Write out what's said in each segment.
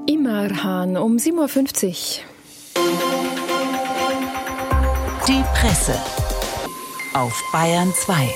Imar Hahn um 7.50 Uhr. Die Presse auf Bayern 2.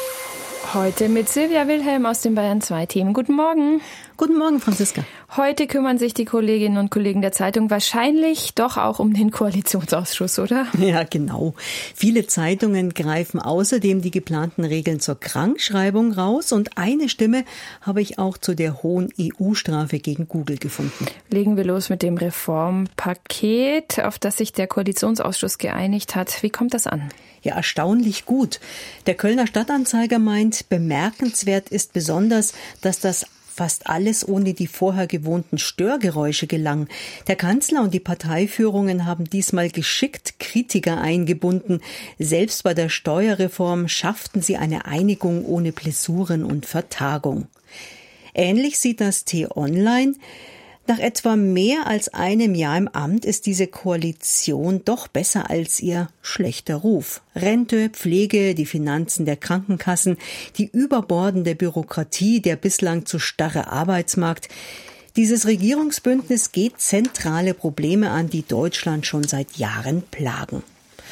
Heute mit Silvia Wilhelm aus den Bayern 2 Themen. Guten Morgen. Guten Morgen, Franziska. Heute kümmern sich die Kolleginnen und Kollegen der Zeitung wahrscheinlich doch auch um den Koalitionsausschuss, oder? Ja, genau. Viele Zeitungen greifen außerdem die geplanten Regeln zur Krankschreibung raus. Und eine Stimme habe ich auch zu der hohen EU-Strafe gegen Google gefunden. Legen wir los mit dem Reformpaket, auf das sich der Koalitionsausschuss geeinigt hat. Wie kommt das an? Ja, erstaunlich gut. Der Kölner Stadtanzeiger meint, bemerkenswert ist besonders, dass das fast alles ohne die vorher gewohnten Störgeräusche gelang. Der Kanzler und die Parteiführungen haben diesmal geschickt Kritiker eingebunden. Selbst bei der Steuerreform schafften sie eine Einigung ohne Blessuren und Vertagung. Ähnlich sieht das T-Online. Nach etwa mehr als einem Jahr im Amt ist diese Koalition doch besser als ihr schlechter Ruf. Rente, Pflege, die Finanzen der Krankenkassen, die überbordende Bürokratie, der bislang zu starre Arbeitsmarkt. Dieses Regierungsbündnis geht zentrale Probleme an, die Deutschland schon seit Jahren plagen.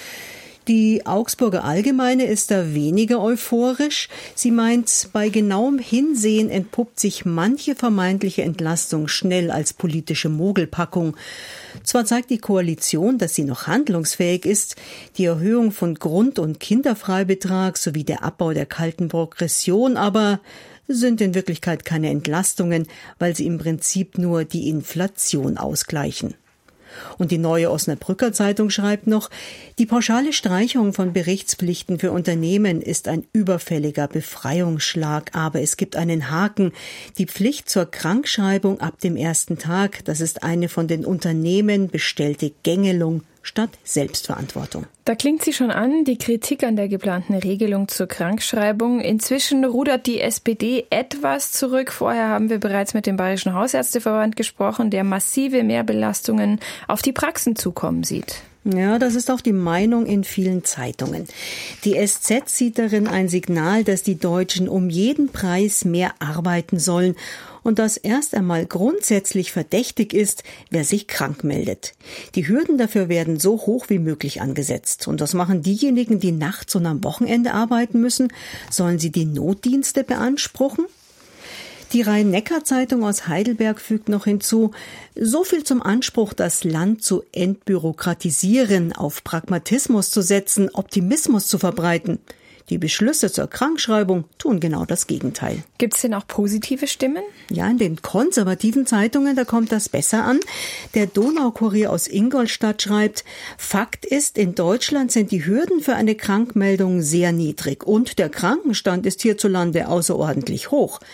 Die Augsburger Allgemeine ist da weniger euphorisch. Sie meint, bei genauem Hinsehen entpuppt sich manche vermeintliche Entlastung schnell als politische Mogelpackung. Zwar zeigt die Koalition, dass sie noch handlungsfähig ist, die Erhöhung von Grund- und Kinderfreibetrag sowie der Abbau der kalten Progression, aber sind in Wirklichkeit keine Entlastungen, weil sie im Prinzip nur die Inflation ausgleichen. Und die Neue Osnabrücker Zeitung schreibt noch, die pauschale Streichung von Berichtspflichten für Unternehmen ist ein überfälliger Befreiungsschlag, aber es gibt einen Haken. Die Pflicht zur Krankschreibung ab dem ersten Tag, das ist eine von den Unternehmen bestellte Gängelung statt Selbstverantwortung. Da klingt sie schon an, die Kritik an der geplanten Regelung zur Krankschreibung. Inzwischen rudert die SPD etwas zurück. Vorher haben wir bereits mit dem Bayerischen Hausärzteverband gesprochen, der massive Mehrbelastungen auf die Praxen zukommen sieht. Ja, das ist auch die Meinung in vielen Zeitungen. Die SZ sieht darin ein Signal, dass die Deutschen um jeden Preis mehr arbeiten sollen und dass erst einmal grundsätzlich verdächtig ist, wer sich krank meldet. Die Hürden dafür werden so hoch wie möglich angesetzt. Und das machen diejenigen, die nachts und am Wochenende arbeiten müssen. Sollen sie die Notdienste beanspruchen? Die Rhein-Neckar-Zeitung aus Heidelberg fügt noch hinzu, so viel zum Anspruch, das Land zu entbürokratisieren, auf Pragmatismus zu setzen, Optimismus zu verbreiten. Die Beschlüsse zur Krankschreibung tun genau das Gegenteil. Gibt es denn auch positive Stimmen? Ja, in den konservativen Zeitungen, da kommt das besser an. Der Donaukurier aus Ingolstadt schreibt, Fakt ist, in Deutschland sind die Hürden für eine Krankmeldung sehr niedrig und der Krankenstand ist hierzulande außerordentlich hoch.